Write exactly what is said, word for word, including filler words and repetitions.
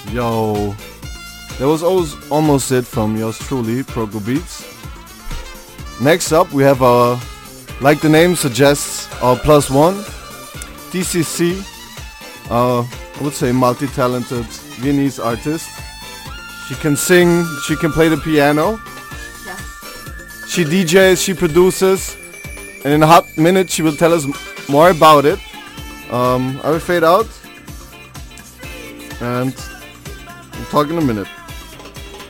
Yo, that was always almost it from yours truly, Proco Beats. Next up, we have our, like the name suggests, our plus one, T C C. Uh, I would say multi-talented Viennese artist. She can sing, she can play the piano. Yes. She D Js, she produces, and in a hot minute she will tell us m- more about it. Um, I will fade out, and we'll talk in a minute.